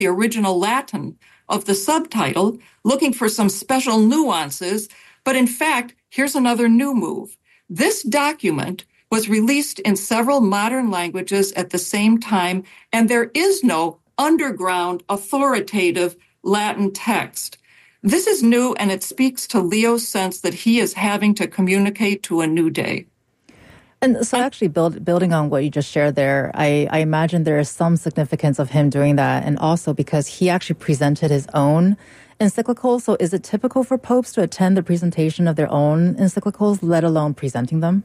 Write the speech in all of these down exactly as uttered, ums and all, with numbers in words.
the original Latin of the subtitle, looking for some special nuances. But in fact, here's another new move. This document was released in several modern languages at the same time, and there is no underground authoritative Latin text. This is new, and it speaks to Leo's sense that he is having to communicate to a new day. And so actually build, building on what you just shared there, I, I imagine there is some significance of him doing that, and also because he actually presented his own encyclicals. So is it typical for popes to attend the presentation of their own encyclicals, let alone presenting them?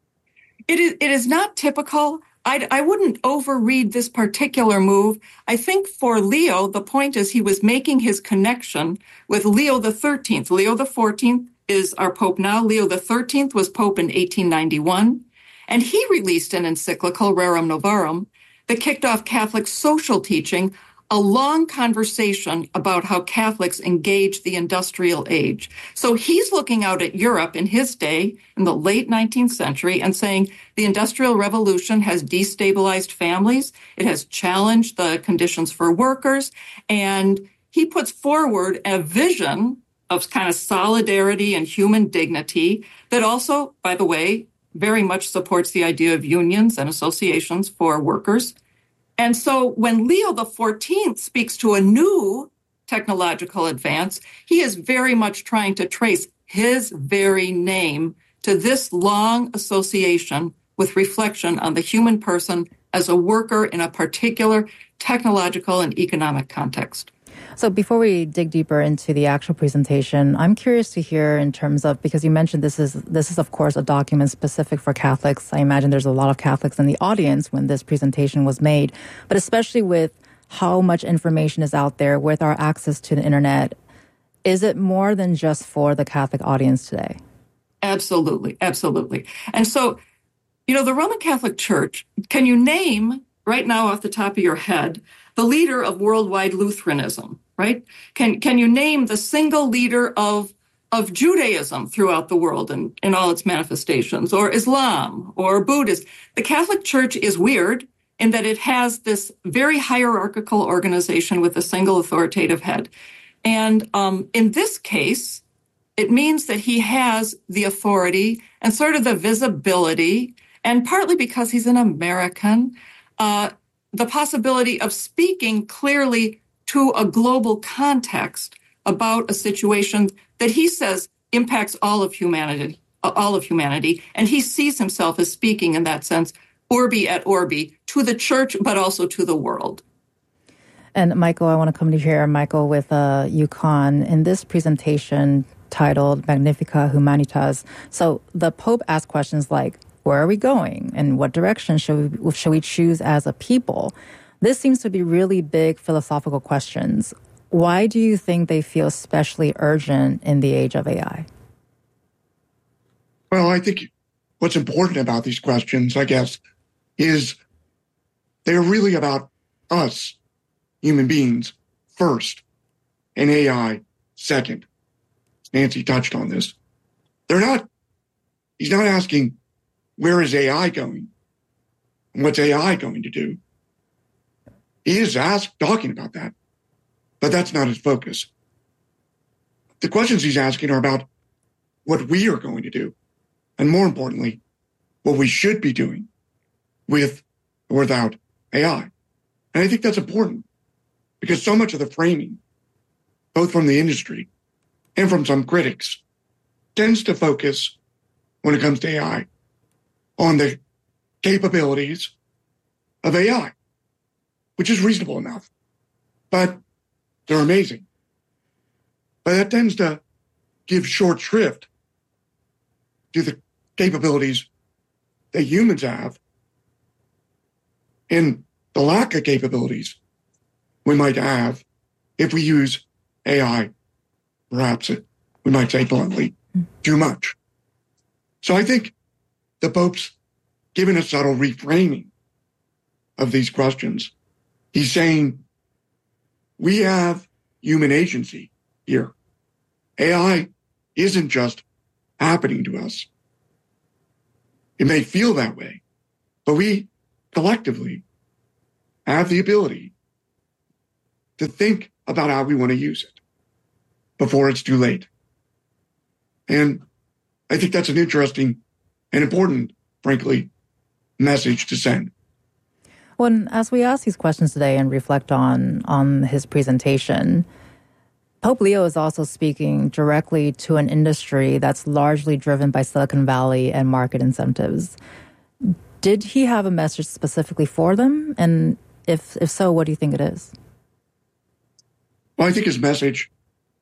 It is, it is not typical. I'd, I wouldn't overread this particular move. I think for Leo, the point is he was making his connection with Leo the thirteenth. Leo the fourteenth is our pope now. Leo the thirteenth was pope in eighteen ninety-one. And he released an encyclical, Rerum Novarum, that kicked off Catholic social teaching, a long conversation about how Catholics engage the industrial age. So he's looking out at Europe in his day, in the late nineteenth century, and saying the Industrial Revolution has destabilized families, it has challenged the conditions for workers, and he puts forward a vision of kind of solidarity and human dignity that also, by the way, very much supports the idea of unions and associations for workers. And so when Leo the fourteenth speaks to a new technological advance, he is very much trying to trace his very name to this long association with reflection on the human person as a worker in a particular technological and economic context. So before we dig deeper into the actual presentation, I'm curious to hear in terms of, because you mentioned this is, this is of course, a document specific for Catholics. I imagine there's a lot of Catholics in the audience when this presentation was made, but especially with how much information is out there with our access to the internet, is it more than just for the Catholic audience today? Absolutely, absolutely. And so, you know, the Roman Catholic Church, can you name right now off the top of your head the leader of worldwide Lutheranism, right? Can can you name the single leader of, of Judaism throughout the world and in all its manifestations, or Islam, or Buddhism? The Catholic Church is weird in that it has this very hierarchical organization with a single authoritative head. And um, in this case, it means that he has the authority and sort of the visibility, and partly because he's an American, uh, the possibility of speaking clearly to a global context about a situation that he says impacts all of humanity, all of humanity. And he sees himself as speaking in that sense, urbi et orbi, to the church, but also to the world. And Michael, I want to come to here, Michael, with uh, UConn. In this presentation titled Magnificat Humanitas, so the Pope asked questions like, where are we going? And what direction should we, should we choose as a people? This seems to be really big philosophical questions. Why do you think they feel especially urgent in the age of A I? Well, I think what's important about these questions, I guess, is they're really about us, human beings, first, and A I second. Nancy touched on this. They're not, he's not asking, where is A I going? And what's A I going to do? He is asked, talking about that, but that's not his focus. The questions he's asking are about what we are going to do, and more importantly, what we should be doing with or without A I. And I think that's important because so much of the framing, both from the industry and from some critics, tends to focus, when it comes to A I, on the capabilities of A I, which is reasonable enough, but they're amazing. But that tends to give short shrift to the capabilities that humans have and the lack of capabilities we might have if we use A I, perhaps we might say bluntly, too much. So I think the Pope's given a subtle reframing of these questions. He's saying, we have human agency here. A I isn't just happening to us. It may feel that way, but we collectively have the ability to think about how we want to use it before it's too late. And I think that's an interesting and important, frankly, message to send. Well, as we ask these questions today and reflect on, on his presentation, Pope Leo is also speaking directly to an industry that's largely driven by Silicon Valley and market incentives. Did he have a message specifically for them? And if if so, what do you think it is? Well, I think his message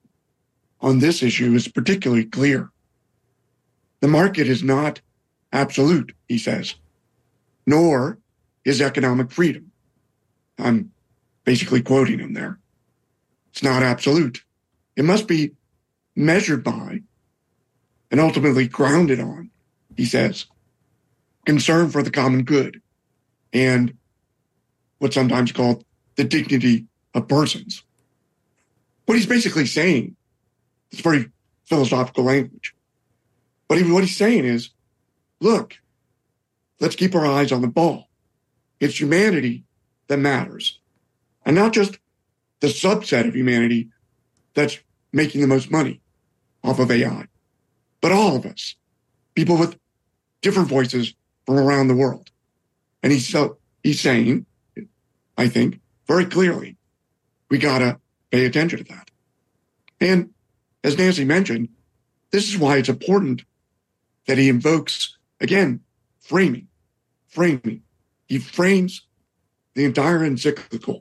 on this issue is particularly clear. The market is not absolute, he says, nor is economic freedom. I'm basically quoting him there. It's not absolute. It must be measured by and ultimately grounded on, he says, concern for the common good and what's sometimes called the dignity of persons. What he's basically saying, it's very philosophical language, but what he's saying is, look, let's keep our eyes on the ball. It's humanity that matters, and not just the subset of humanity that's making the most money off of A I, but all of us, people with different voices from around the world. And he's so he's saying, I think, very clearly, we gotta pay attention to that. And as Nancy mentioned, this is why it's important that he invokes, again, framing, framing. He frames the entire encyclical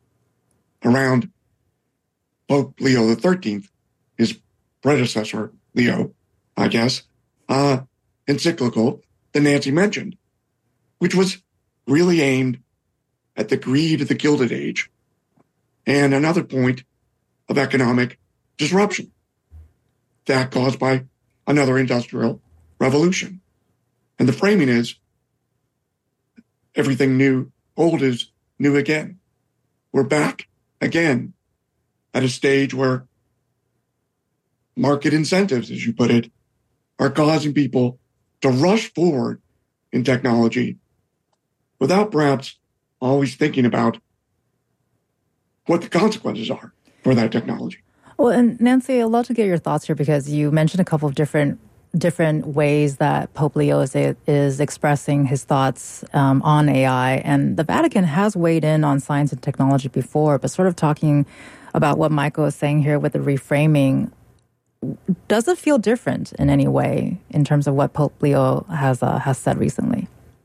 around Pope Leo the thirteenth, his predecessor, Leo, I guess, uh, encyclical that Nancy mentioned, which was really aimed at the greed of the Gilded Age and another point of economic disruption that caused by another industrial revolution. And the framing is everything new, old is new again. We're back again at a stage where market incentives, as you put it, are causing people to rush forward in technology without perhaps always thinking about what the consequences are for that technology. Well, and Nancy, I'd love to get your thoughts here because you mentioned a couple of different different ways that Pope Leo is, is expressing his thoughts um, on A I. And the Vatican has weighed in on science and technology before, but sort of talking about what Michael is saying here with the reframing, does it feel different in any way in terms of what Pope Leo has uh, has said recently?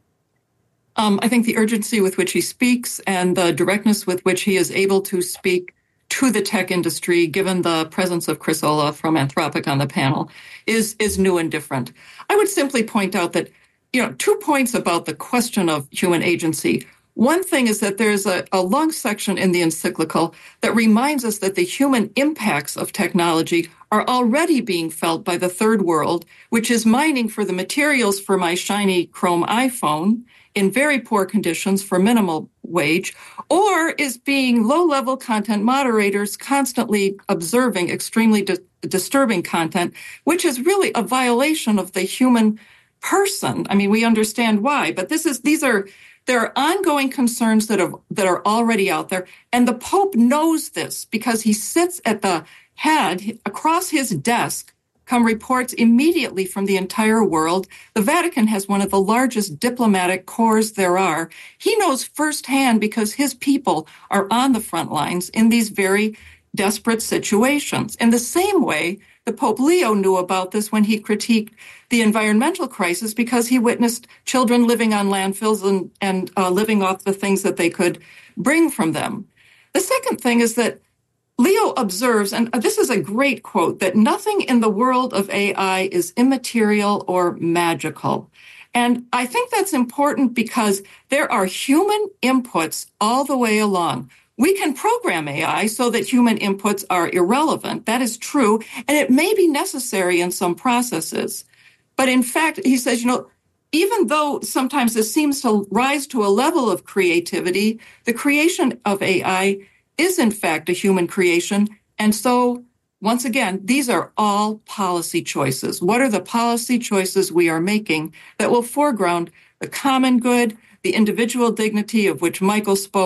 Um, I think the urgency with which he speaks and the directness with which he is able to speak to the tech industry, given the presence of Chris Olah from Anthropic on the panel, is is new and different. I would simply point out that, you know, two points about the question of human agency. One thing is that there's a, a long section in the encyclical that reminds us that the human impacts of technology are already being felt by the third world, which is mining for the materials for my shiny Chrome iPhone in very poor conditions for minimal wage, or is being low-level content moderators constantly observing extremely di- disturbing content, which is really a violation of the human person. I mean, we understand why, but this is these are there are ongoing concerns that are that are already out there, and the Pope knows this because he sits at the head across his desk. Come reports immediately from the entire world. The Vatican has one of the largest diplomatic corps there are. He knows firsthand because his people are on the front lines in these very desperate situations. In the same way, the Pope Leo knew about this when he critiqued the environmental crisis because he witnessed children living on landfills and, and uh, living off the things that they could bring from them. The second thing is that Leo observes, and this is a great quote, that nothing in the world of A I is immaterial or magical. And I think that's important because there are human inputs all the way along. We can program A I so that human inputs are irrelevant. That is true, and it may be necessary in some processes. But in fact, he says, you know, even though sometimes this seems to rise to a level of creativity, the creation of A I is in fact a human creation. And so, once again, these are all policy choices. What are the policy choices we are making that will foreground the common good, the individual dignity of which Michael spoke,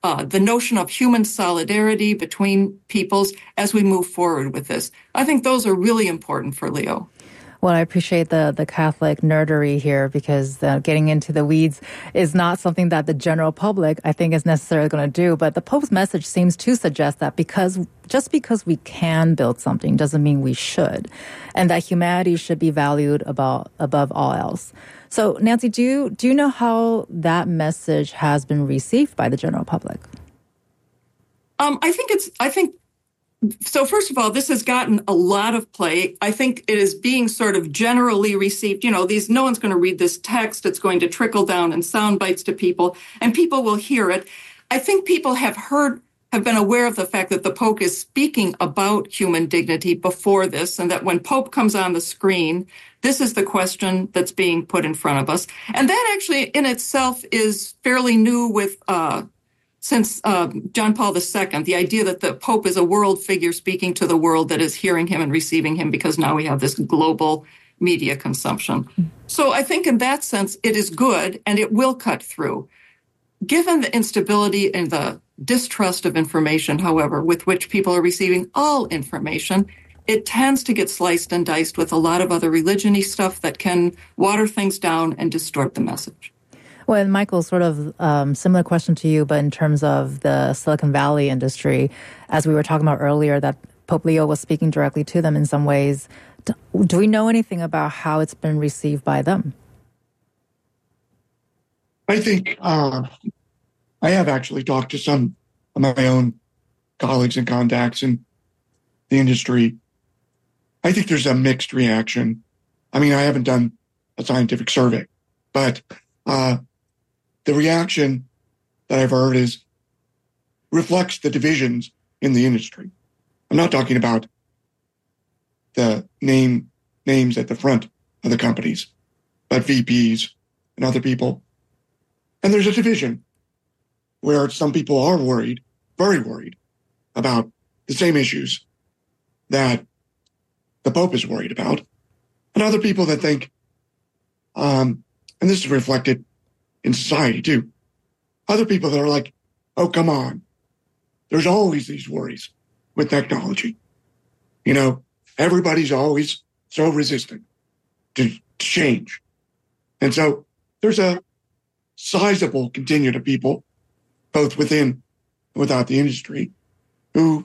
uh, the notion of human solidarity between peoples as we move forward with this. I think those are really important for Leo. Well, I appreciate the the Catholic nerdery here, because uh, getting into the weeds is not something that the general public, I think, is necessarily going to do. But the Pope's message seems to suggest that because just because we can build something doesn't mean we should, and that humanity should be valued about above all else. So, Nancy, do you, do you know how that message has been received by the general public? Um, I think it's. I think. So first of all, this has gotten a lot of play. I think it is being sort of generally received. You know, these no one's going to read this text. It's going to trickle down in sound bites to people, and people will hear it. I think people have heard, have been aware of the fact that the Pope is speaking about human dignity before this, and that when Pope comes on the screen, this is the question that's being put in front of us. And that actually in itself is fairly new with uh Since uh, John Paul the Second, the idea that the Pope is a world figure speaking to the world that is hearing him and receiving him, because now we have this global media consumption. So I think in that sense, it is good and it will cut through. Given the instability and the distrust of information, however, with which people are receiving all information, it tends to get sliced and diced with a lot of other religion-y stuff that can water things down and distort the message. Well, and Michael, sort of um, similar question to you, but in terms of the Silicon Valley industry, as we were talking about earlier, that Pope Leo was speaking directly to them in some ways. Do we know anything about how it's been received by them? I think uh, I have actually talked to some of my own colleagues and contacts in the industry. I think there's a mixed reaction. I mean, I haven't done a scientific survey, but uh, the reaction that I've heard is reflects the divisions in the industry. I'm not talking about the name names at the front of the companies, but V Ps and other people. And there's a division where some people are worried, very worried, about the same issues that the Pope is worried about, and other people that think, um, and this is reflected in society too, other people that are like, oh, come on. There's always these worries with technology. You know, everybody's always so resistant to, to change. And so there's a sizable contingent of people, both within and without the industry, who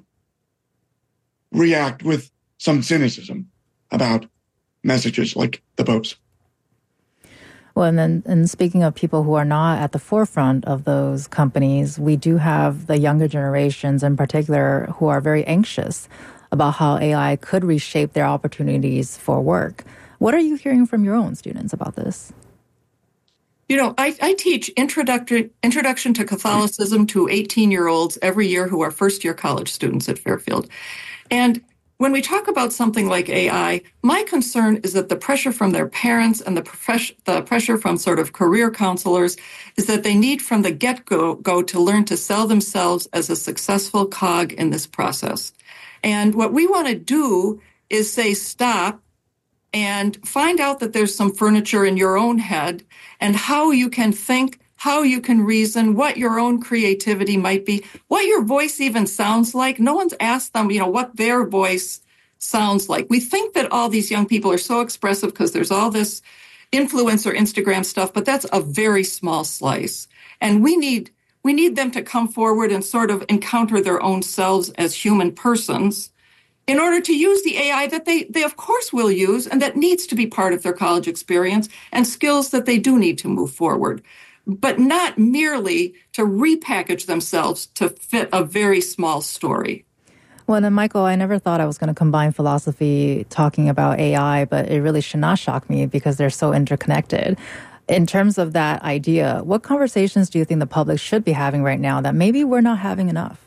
react with some cynicism about messages like the Pope's. Well, and then, and speaking of people who are not at the forefront of those companies, we do have the younger generations in particular who are very anxious about how A I could reshape their opportunities for work. What are you hearing from your own students about this? You know, I, I teach introductory, Introduction to Catholicism to eighteen-year-olds every year who are first-year college students at Fairfield. And when we talk about something like A I, my concern is that the pressure from their parents and the, profess- the pressure from sort of career counselors is that they need from the get-go go to learn to sell themselves as a successful cog in this process. And what we want to do is say stop and find out that there's some furniture in your own head and how you can think, how you can reason, what your own creativity might be, what your voice even sounds like. No one's asked them, you know, what their voice sounds like. We think that all these young people are so expressive because there's all this influencer Instagram stuff, but that's a very small slice. And we need we need them to come forward and sort of encounter their own selves as human persons in order to use the A I that they, they of course will use and that needs to be part of their college experience and skills that they do need to move forward, but not merely to repackage themselves to fit a very small story. Well, then, Michael, I never thought I was going to combine philosophy talking about A I, but it really should not shock me because they're so interconnected. In terms of that idea, what conversations do you think the public should be having right now that maybe we're not having enough?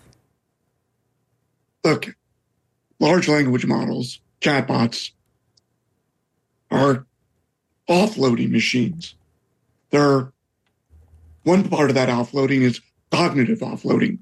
Look, large language models, chatbots, are offloading machines. They're One part of that offloading is cognitive offloading.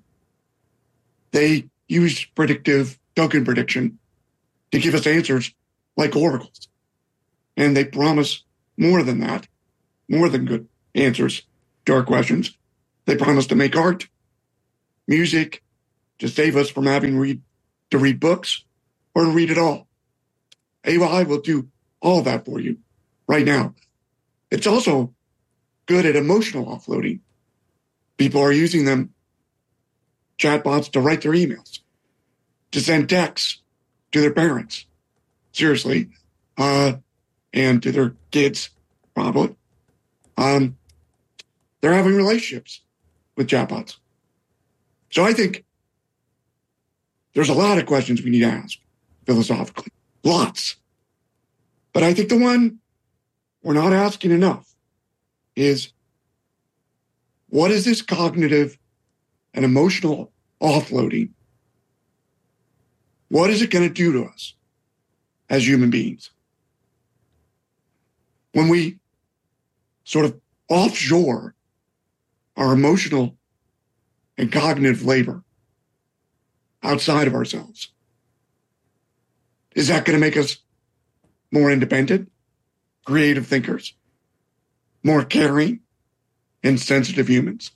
They use predictive token prediction to give us answers like oracles. And they promise more than that, more than good answers to our questions. They promise to make art. music to save us from having read, to read books or to read it all. A I will do all that for you right now. It's also good at emotional offloading. People are using them, chatbots, to write their emails, to send texts to their parents, seriously, uh, and to their kids, probably. Um, they're having relationships with chatbots. So I think there's a lot of questions we need to ask philosophically, lots. But I think the one we're not asking enough is, what is this cognitive and emotional offloading? What is it going to do to us as human beings? When we sort of offshore our emotional and cognitive labor outside of ourselves, is that going to make us more independent, creative thinkers, more caring and sensitive humans?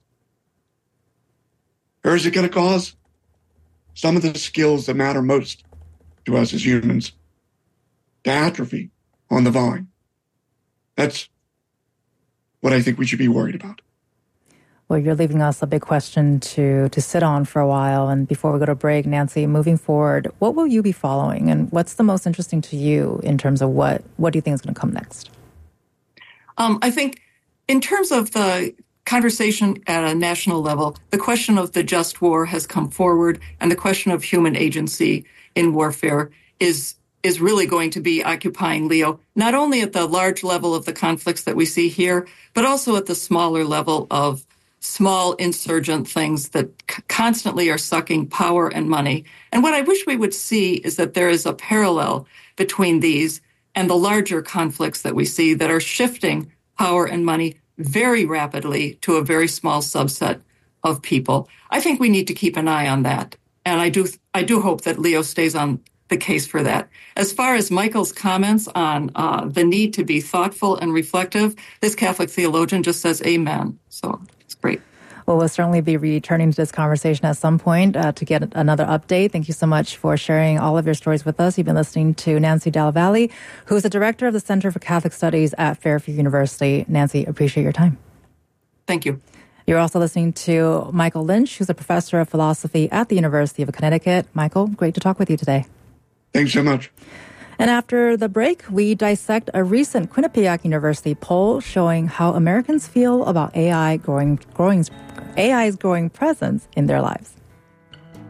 Or is it going to cause some of the skills that matter most to us as humans to atrophy on the vine? That's what I think we should be worried about. Well, you're leaving us a big question to to sit on for a while. And before we go to break, Nancy, moving forward, what will you be following? And what's the most interesting to you in terms of what, what do you think is going to come next? Um, I think in terms of the conversation at a national level, the question of the just war has come forward, and the question of human agency in warfare is is really going to be occupying Leo, not only at the large level of the conflicts that we see here, but also at the smaller level of small insurgent things that c- constantly are sucking power and money. And what I wish we would see is that there is a parallel between these and the larger conflicts that we see that are shifting power and money very rapidly to a very small subset of people. I think we need to keep an eye on that. And I do I do hope that Leo stays on the case for that. As far as Michael's comments on uh, the need to be thoughtful and reflective, this Catholic theologian just says amen. So it's great. Well, we'll certainly be returning to this conversation at some point uh, to get another update. Thank you so much for sharing all of your stories with us. You've been listening to Nancy Del Valle, who is the director of the Center for Catholic Studies at Fairfield University. Nancy, appreciate your time. Thank you. You're also listening to Michael Lynch, who's a professor of philosophy at the University of Connecticut. Michael, great to talk with you today. Thanks so much. And after the break, we dissect a recent Quinnipiac University poll showing how Americans feel about A I growing, growing, A I's growing presence in their lives.